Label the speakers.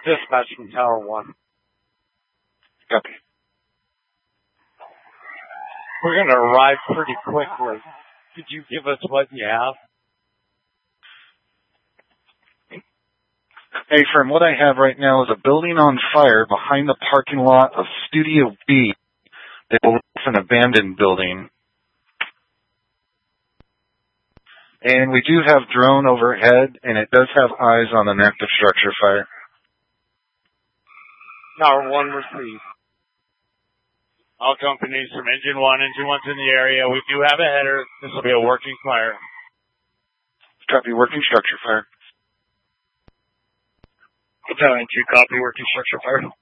Speaker 1: Dispatch from Tower 1.
Speaker 2: Copy.
Speaker 1: We're going to arrive pretty quickly. Could you give us what you have?
Speaker 2: Hey, firm, what I have right now is a building on fire behind the parking lot of Studio B. It's an abandoned building. And we do have drone overhead, and it does have eyes on an active structure fire.
Speaker 1: Tower 1 received. All companies from Engine 1, Engine 1's in the area. We do have a header. This will be a working fire.
Speaker 2: Copy, working structure fire.
Speaker 1: Battalion 2, copy, working structure fire.